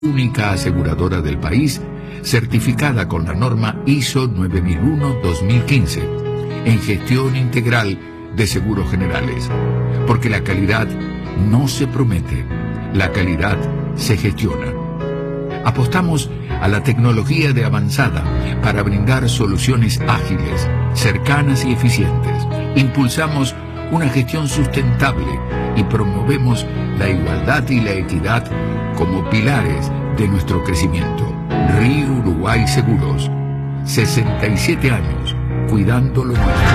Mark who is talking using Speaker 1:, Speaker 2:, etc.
Speaker 1: única aseguradora del país, certificada con la norma ISO 9001-2015, en gestión integral de seguros generales. Porque la calidad no se promete, la calidad se gestiona. Apostamos a la tecnología de avanzada para brindar soluciones ágiles, cercanas y eficientes. Impulsamos una gestión sustentable y promovemos la igualdad y la equidad como pilares de nuestro crecimiento. Río Uruguay Seguros, 67 años, cuidando lo nuestro.